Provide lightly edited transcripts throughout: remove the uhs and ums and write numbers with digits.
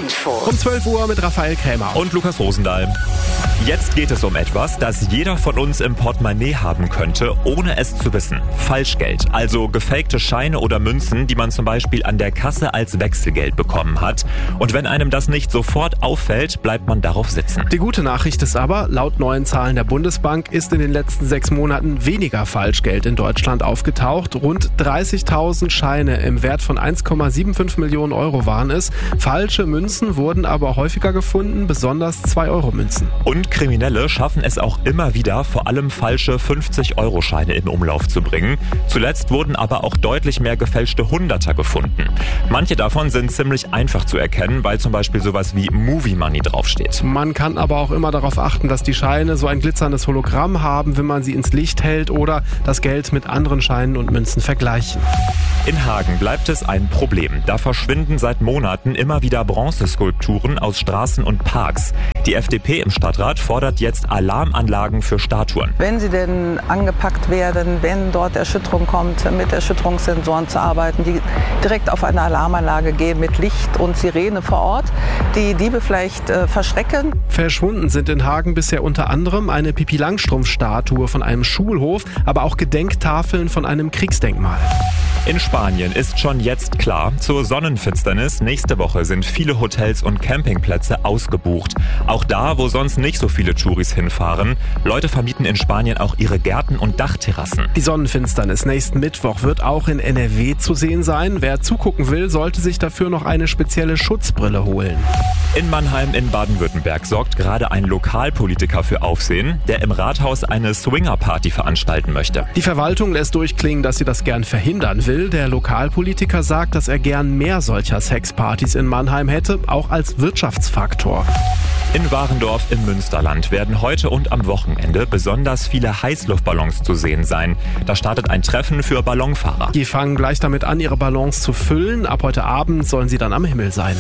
Info. Um 12 Uhr mit Raphael Krämer. Und Lukas Rosendahl. Jetzt geht es um etwas, das jeder von uns im Portemonnaie haben könnte, ohne es zu wissen. Falschgeld, also gefakte Scheine oder Münzen, die man zum Beispiel an der Kasse als Wechselgeld bekommen hat. Und wenn einem das nicht sofort auffällt, bleibt man darauf sitzen. Die gute Nachricht ist aber, laut neuen Zahlen der Bundesbank ist in den letzten 6 Monaten weniger Falschgeld in Deutschland aufgetaucht. Rund 30.000 Scheine im Wert von 1,75 Millionen Euro waren es. Falsche Münzen wurden aber häufiger gefunden, besonders 2-Euro-Münzen. Und Kriminelle schaffen es auch immer wieder, vor allem falsche 50-Euro-Scheine in Umlauf zu bringen. Zuletzt wurden aber auch deutlich mehr gefälschte Hunderter gefunden. Manche davon sind ziemlich einfach zu erkennen, weil zum Beispiel sowas wie Movie Money draufsteht. Man kann aber auch immer darauf achten, dass die Scheine so ein glitzerndes Hologramm haben, wenn man sie ins Licht hält oder das Geld mit anderen Scheinen und Münzen vergleichen. In Hagen bleibt es ein Problem. Da verschwinden seit Monaten immer wieder Bronzeskulpturen aus Straßen und Parks. Die FDP im Stadtrat fordert jetzt Alarmanlagen für Statuen. Wenn sie denn angepackt werden, wenn dort Erschütterung kommt, mit Erschütterungssensoren zu arbeiten, die direkt auf eine Alarmanlage gehen mit Licht und Sirene vor Ort, die Diebe vielleicht verschrecken. Verschwunden sind in Hagen bisher unter anderem eine Pippi-Langstrumpf-Statue von einem Schulhof, aber auch Gedenktafeln von einem Kriegsdenkmal. In Spanien ist schon jetzt klar, zur Sonnenfinsternis nächste Woche sind viele Hotels und Campingplätze ausgebucht. Auch da, wo sonst nicht so viele Touris hinfahren. Leute vermieten in Spanien auch ihre Gärten und Dachterrassen. Die Sonnenfinsternis nächsten Mittwoch wird auch in NRW zu sehen sein. Wer zugucken will, sollte sich dafür noch eine spezielle Schutzbrille holen. In Mannheim in Baden-Württemberg sorgt gerade ein Lokalpolitiker für Aufsehen, der im Rathaus eine Swingerparty veranstalten möchte. Die Verwaltung lässt durchklingen, dass sie das gern verhindern will. Der Lokalpolitiker sagt, dass er gern mehr solcher Sexpartys in Mannheim hätte, auch als Wirtschaftsfaktor. In Warendorf im Münsterland werden heute und am Wochenende besonders viele Heißluftballons zu sehen sein. Da startet ein Treffen für Ballonfahrer. Die fangen gleich damit an, ihre Ballons zu füllen. Ab heute Abend sollen sie dann am Himmel sein.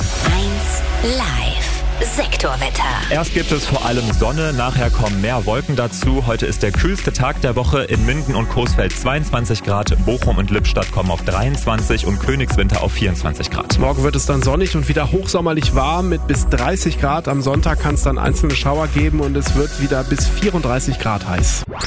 1 Live. Sektorwetter. Erst gibt es vor allem Sonne, nachher kommen mehr Wolken dazu. Heute ist der kühlste Tag der Woche. In Minden und Coesfeld 22 Grad, Bochum und Lippstadt kommen auf 23 und Königswinter auf 24 Grad. Morgen wird es dann sonnig und wieder hochsommerlich warm mit bis 30 Grad. Am Sonntag kann es dann einzelne Schauer geben und es wird wieder bis 34 Grad heiß.